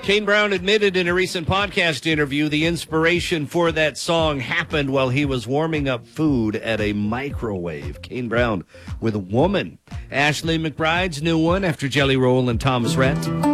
Kane Brown admitted in a recent podcast interview the inspiration for that song happened while he was warming up food at a microwave. Kane Brown with a woman. Ashley McBride's new one after Jelly Roll and Thomas Rhett.